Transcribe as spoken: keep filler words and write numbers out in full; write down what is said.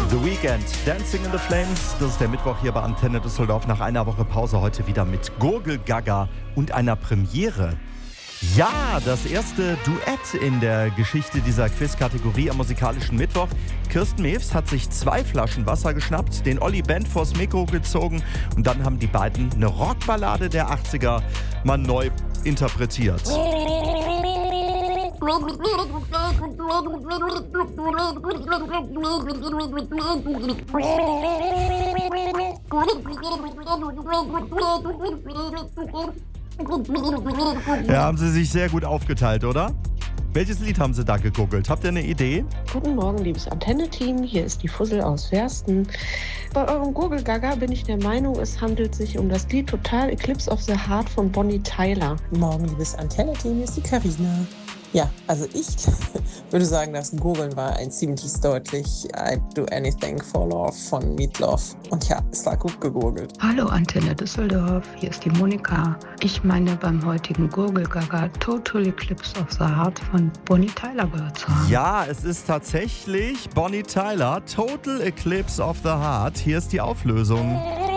The Weeknd, Dancing in the Flames. Das ist der Mittwoch hier bei Antenne Düsseldorf. Nach einer Woche Pause heute wieder mit Gurgel Gaga und einer Premiere. Ja, das erste Duett in der Geschichte dieser Quiz-Kategorie am musikalischen Mittwoch. Kirsten Mewes hat sich zwei Flaschen Wasser geschnappt, den Olli Band vors Mikro gezogen und dann haben die beiden eine Rockballade der achtziger mal neu interpretiert. Ja, haben Sie sich sehr gut aufgeteilt, oder? Welches Lied haben Sie da gegoogelt? Habt ihr eine Idee? Guten Morgen, liebes Antenne-Team. Hier ist die Fussel aus Versten. Bei eurem Gurgel Gaga bin ich der Meinung, es handelt sich um das Lied Total Eclipse of the Heart von Bonnie Tyler. Guten Morgen, liebes Antenne-Team. Hier ist die Carina. Ja, also ich würde sagen, das Gurgeln war ein ziemlich deutlich I Do Anything for Love von Meatloaf. Und ja, es war gut gegurgelt. Hallo Antenne Düsseldorf, hier ist die Monika. Ich meine beim heutigen Gurgel Gaga Total Eclipse of the Heart von Bonnie Tyler gehört zu haben. Ja, es ist tatsächlich Bonnie Tyler, Total Eclipse of the Heart. Hier ist die Auflösung.